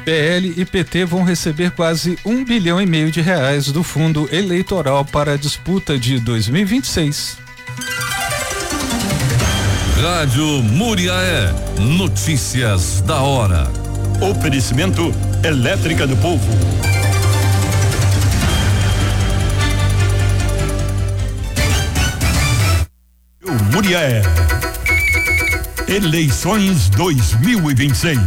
PL e PT vão receber quase R$1,5 bilhão do fundo eleitoral para a disputa de 2026. Rádio Muriaé, notícias da hora. Oferecimento Elétrica do Povo. Muriaé. Eleições 2026.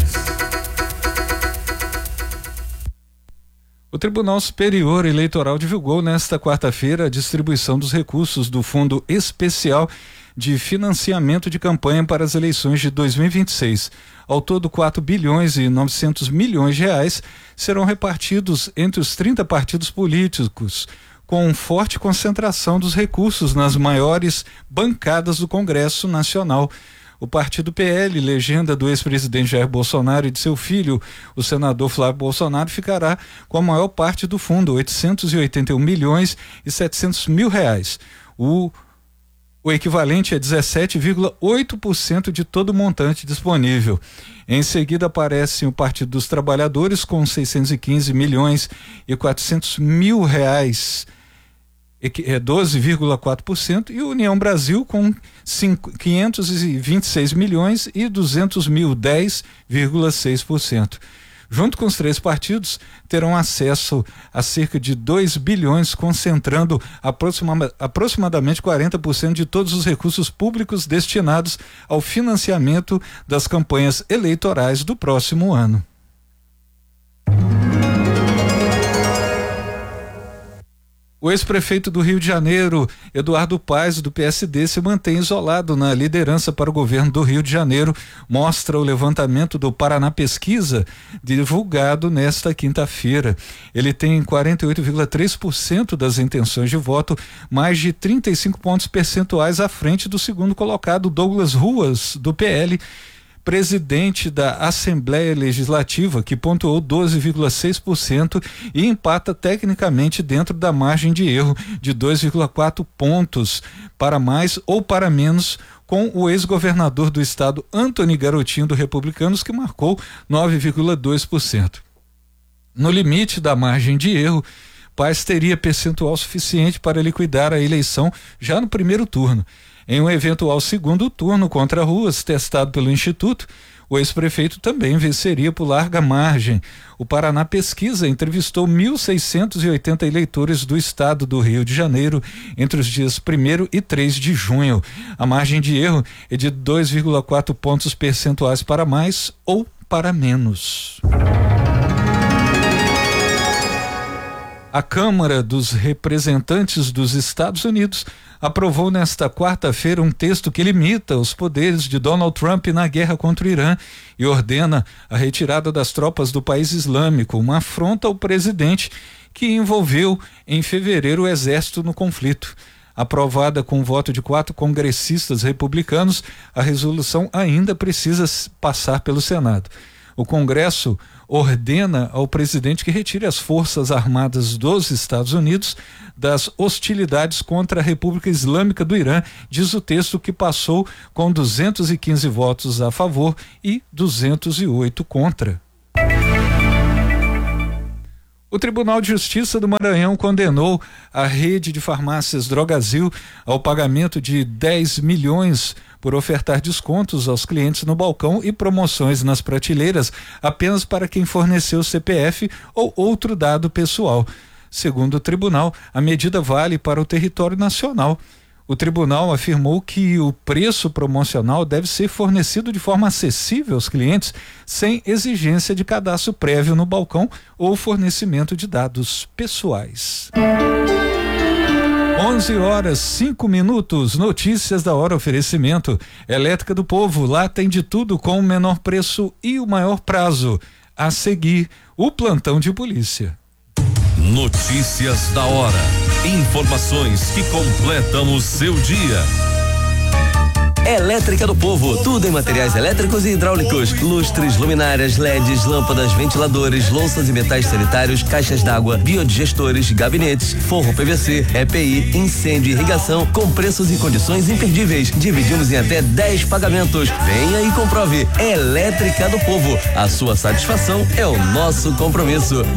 O Tribunal Superior Eleitoral divulgou nesta quarta-feira a distribuição dos recursos do Fundo Especial de Financiamento de Campanha para as eleições de 2026. Ao todo, R$4,9 bilhões serão repartidos entre os 30 partidos políticos, com forte concentração dos recursos nas maiores bancadas do Congresso Nacional. O partido PL, legenda do ex-presidente Jair Bolsonaro e de seu filho, o senador Flávio Bolsonaro, ficará com a maior parte do fundo, R$881,7 milhões. O equivalente a 17,8% de todo o montante disponível. Em seguida aparece o Partido dos Trabalhadores com R$615,4 milhões, 12,4%, e União Brasil com R$526,2 milhões, 10,6%. Junto com os três partidos, terão acesso a cerca de R$2 bilhões, concentrando aproximadamente 40% de todos os recursos públicos destinados ao financiamento das campanhas eleitorais do próximo ano. O ex-prefeito do Rio de Janeiro, Eduardo Paes, do PSD, se mantém isolado na liderança para o governo do Rio de Janeiro, mostra o levantamento do Paraná Pesquisa, divulgado nesta quinta-feira. Ele tem 48,3% das intenções de voto, mais de 35 pontos percentuais à frente do segundo colocado, Douglas Ruas, do PL, presidente da Assembleia Legislativa, que pontuou 12,6% e empata tecnicamente dentro da margem de erro de 2,4 pontos para mais ou para menos com o ex-governador do estado, Antony Garotinho, do Republicanos, que marcou 9,2%. No limite da margem de erro, Paes teria percentual suficiente para liquidar a eleição já no primeiro turno. Em um eventual segundo turno contra Ruas, testado pelo Instituto, o ex-prefeito também venceria por larga margem. O Paraná Pesquisa entrevistou 1.680 eleitores do estado do Rio de Janeiro entre os dias 1º e 3 de junho. A margem de erro é de 2,4 pontos percentuais para mais ou para menos. A Câmara dos Representantes dos Estados Unidos aprovou nesta quarta-feira um texto que limita os poderes de Donald Trump na guerra contra o Irã e ordena a retirada das tropas do país islâmico, uma afronta ao presidente que envolveu em fevereiro o exército no conflito. Aprovada com o voto de 4 congressistas republicanos, a resolução ainda precisa passar pelo Senado. O Congresso ordena ao presidente que retire as Forças Armadas dos Estados Unidos das hostilidades contra a República Islâmica do Irã, diz o texto, que passou com 215 votos a favor e 208 contra. O Tribunal de Justiça do Maranhão condenou a rede de farmácias Drogazil ao pagamento de 10 milhões por ofertar descontos aos clientes no balcão e promoções nas prateleiras apenas para quem forneceu CPF ou outro dado pessoal. Segundo o tribunal, a medida vale para o território nacional. O tribunal afirmou que o preço promocional deve ser fornecido de forma acessível aos clientes, sem exigência de cadastro prévio no balcão ou fornecimento de dados pessoais. 11h05, notícias da hora, oferecimento Elétrica do Povo, lá tem de tudo com o menor preço e o maior prazo. A seguir, o plantão de polícia. Notícias da hora. Informações que completam o seu dia. Elétrica do Povo, tudo em materiais elétricos e hidráulicos, lustres, luminárias, LEDs, lâmpadas, ventiladores, louças e metais sanitários, caixas d'água, biodigestores, gabinetes, forro PVC, EPI, incêndio e irrigação, com preços e condições imperdíveis. Dividimos em até 10 pagamentos. Venha e comprove. Elétrica do Povo, a sua satisfação é o nosso compromisso.